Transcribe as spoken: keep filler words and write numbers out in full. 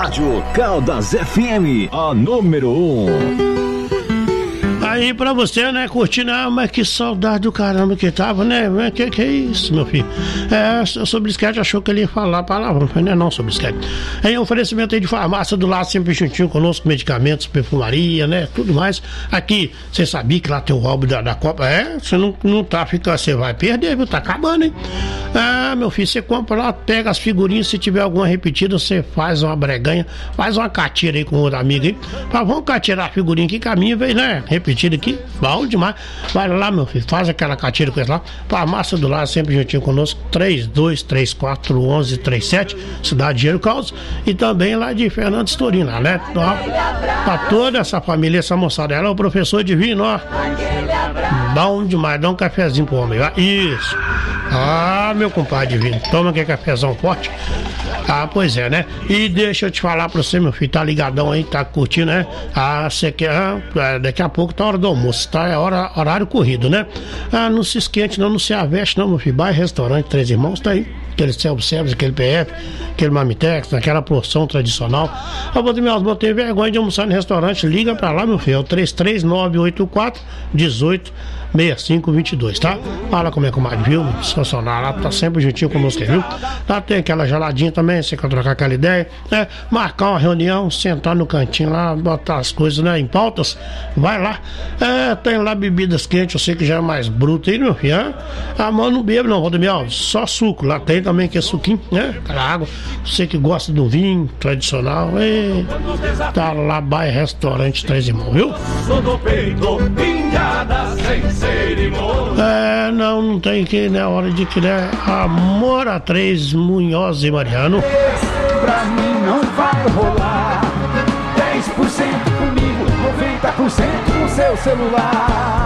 Rádio Caldas F M, a número um. Aí pra você, né, curtindo, ah, mas que saudade do caramba que tava, né? Que que é isso, meu filho? É, sobre esquete, achou que ele ia falar palavrão, não é não sobre esquete. Aí oferecimento aí de farmácia do lado, sempre juntinho conosco, medicamentos, perfumaria, né, tudo mais. Aqui, você sabia que lá tem o álbum da, da Copa? É, você não, não tá ficando, você vai perder, viu? Tá acabando, hein? Ah, meu filho, você compra lá, pega as figurinhas, se tiver alguma repetida, você faz uma breganha, faz uma catira aí com outro amigo aí. Fala, vamos catirar a figurinha aqui, caminho, vem, né? Repetida aqui, bom demais. Vai lá, meu filho, faz aquela catira com eles lá. Farmácia do lado, sempre juntinho conosco, três dois três quatro um um três sete, Cidade de Causa, e também lá de Fernando Estorino, lá, né? Ó, pra toda essa família, essa moçada, ela é o professor Divino, ó. Bom demais, dá um cafezinho pro homem, ó. Isso. Ah, meu compadre Divino, toma aquele cafezão forte. Ah, pois é, né? E deixa eu te falar pra você, meu filho, tá ligadão aí, tá curtindo, né? Ah, você quer. Ah, daqui a pouco tá a hora do almoço, tá? É hora, horário corrido, né? Ah, não se esquente, não, não se aveste, não, meu filho. Vai restaurante Três Irmãos, tá aí. Aquele self-service, aquele P F, aquele Mamitex, aquela porção tradicional. Ah, vou ter não tem vergonha de almoçar no restaurante, liga pra lá, meu filho, é o três três nove oito quatro um oito seis cinco dois dois, tá? Fala como é que o Mário viu, sensacional, lá tá sempre juntinho conosco, viu? Lá tem aquela geladinha também, você quer trocar aquela ideia, né? Marcar uma reunião, sentar no cantinho lá, botar as coisas, né, em pautas, vai lá. É, tem lá bebidas quentes, eu sei que já é mais bruto aí, meu filho, hein? Ah, mano, não bebo não, Rodemir, só suco, lá tem também que é suquinho, né? Aquela água, você que gosta do vinho tradicional, e tá lá, vai restaurante Três Irmãos, viu? É, não, não tem que, né, hora de criar amor a três, Munhoz e Mariano. Pra mim não vai rolar, dez por cento comigo, noventa por cento no seu celular.